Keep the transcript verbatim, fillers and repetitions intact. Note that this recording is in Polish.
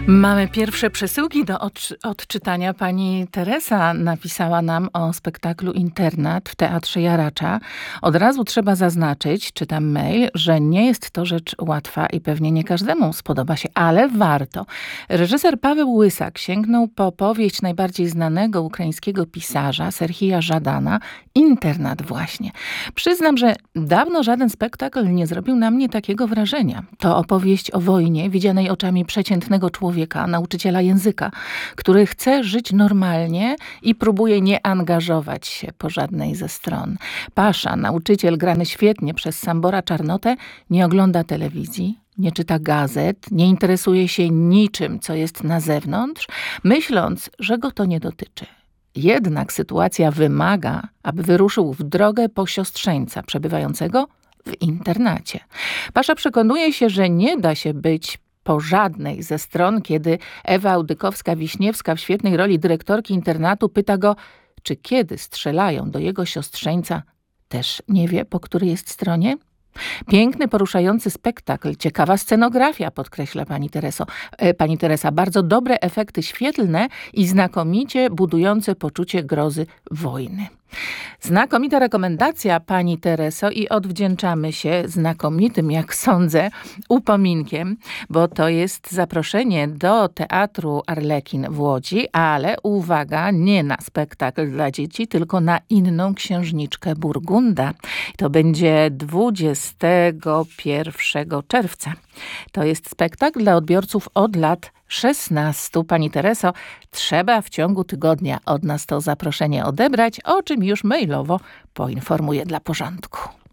Mamy pierwsze przesyłki do odczy- odczytania. Pani Teresa napisała nam o spektaklu Internat w Teatrze Jaracza. Od razu trzeba zaznaczyć, czytam mail, że nie jest to rzecz łatwa i pewnie nie każdemu spodoba się, ale warto. Reżyser Paweł Łysak sięgnął po powieść najbardziej znanego ukraińskiego pisarza Serhija Żadana, Internat właśnie. Przyznam, że dawno żaden spektakl nie zrobił na mnie takiego wrażenia. To opowieść o wojnie widzianej oczami przeciętnego człowieka, nauczyciela języka, który chce żyć normalnie i próbuje nie angażować się po żadnej ze stron. Pasza, nauczyciel grany świetnie przez Sambora Czarnotę, nie ogląda telewizji, nie czyta gazet, nie interesuje się niczym, co jest na zewnątrz, myśląc, że go to nie dotyczy. Jednak sytuacja wymaga, aby wyruszył w drogę po siostrzeńca przebywającego w internacie. Pasza przekonuje się, że nie da się być po żadnej ze stron, kiedy Ewa Audykowska-Wiśniewska w świetnej roli dyrektorki internatu pyta go, czy kiedy strzelają do jego siostrzeńca, też nie wie, po której jest stronie? Piękny, poruszający spektakl, ciekawa scenografia, podkreśla pani Tereso. E, pani Teresa, bardzo dobre efekty świetlne i znakomicie budujące poczucie grozy wojny. Znakomita rekomendacja, pani Tereso, i odwdzięczamy się znakomitym, jak sądzę, upominkiem, bo to jest zaproszenie do Teatru Arlekin w Łodzi, ale uwaga, nie na spektakl dla dzieci, tylko na inną księżniczkę Burgunda. To będzie dwudziestego pierwszego czerwca. To jest spektakl dla odbiorców od lat szesnastu. Pani Tereso, trzeba w ciągu tygodnia od nas to zaproszenie odebrać, o czym już mailowo poinformuję dla porządku.